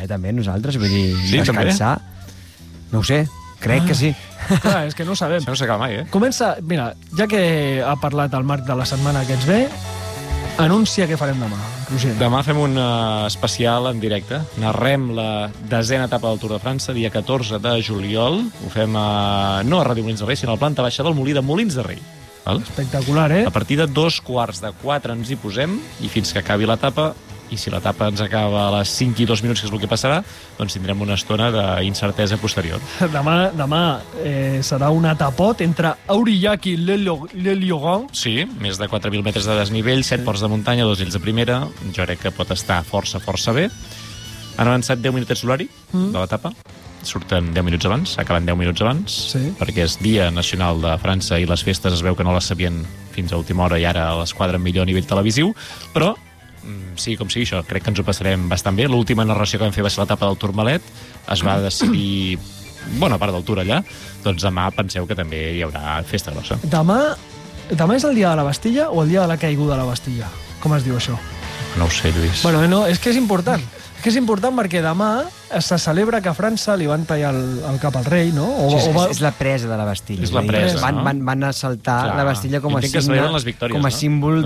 també, nosaltres, vull dir, Sí, descansar. No ho sé, crec que sí. Clar, és que no ho sabem. Això no s'acaba mai, Comença, mira, ja que ha parlat el Marc de la setmana que ens ve, anuncia què farem demà, Roger. Demà fem un especial en directe. Narrem la 10a etapa del Tour de França, dia 14 de juliol. Ho fem no a Ràdio Molins de Rei, sinó a la planta baixa del Molí de Molins de Rei. Val? Espectacular, A partir de 3:45 ens hi posem i fins que acabi l'etapa, i si l'etapa ens acaba a les 5 i 2 minuts, que és el que passarà, doncs tindrem una estona d'incertesa posterior. Demà serà un etapot entre Aurillac i l'Elioran. Sí, més de 4.000 metres de desnivell, 7 ports de muntanya, 2 ills de primera. Jo crec que pot estar força bé. Han avançat 10 minutets l'horari de l'etapa. Surten 10 minuts abans, acaben 10 minuts abans, perquè és Dia Nacional de França i les festes es veu que no les sabien fins a última hora i ara les quadren millor a nivell televisiu, però sigui com sigui, això, crec que ens ho passarem bastant bé. L'última narració que vam fer va ser l'etapa del Tourmalet, es va decidir bona part del Tour allà, doncs demà penseu que també hi haurà festa grossa. Demà és el dia de la Bastilla o el dia de la caiguda de la Bastilla? Com es diu això? No ho sé, Lluís. Bueno, no, és que és important. És important perquè demà se celebra que a França li van tallar el cap al rei, no? És la presa de la Bastilla. És la presa, no? Van assaltar la Bastilla com a símbol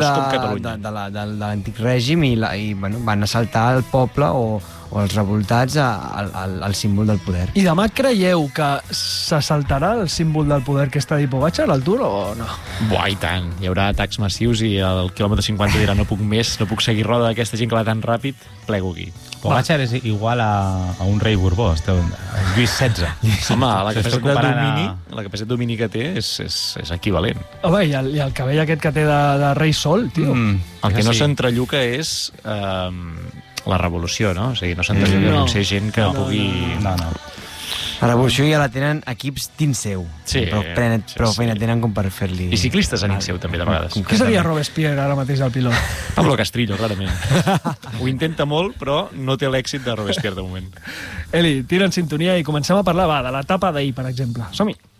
de l'antic règim i van assaltar el poble o els revoltats al símbol del poder. I demà creieu que s'assaltarà el símbol del poder que està dit Pogacar a l'altura o no? Buah, i tant. Hi haurà atacs massius i al quilòmetre 50 dirà no puc més, no puc seguir roda d'aquesta gent que va tan ràpid, plego aquí. Pogacar és igual a un rei Borbó, Lluís XVI. Home, la capacitat de domini que té és equivalent. Home, i el cabell aquest que té de rei sol, tio. El que no s'entrelluca és la revolució, no? O sigui, no s'entrelluca no. Ser gent que pugui... No. La revolució ja la tenen equips dins seu, sí, però feina tenen com per fer-li... I ciclistes a dins seu, també, de vegades. Què seria Robespierre ara mateix al pilot? Pablo Castrillo, clarament. Ho intenta molt, però no té l'èxit de Robespierre de moment. Eli, tira en sintonia i comencem a parlar de l'etapa d'ahir, per exemple. Som-hi!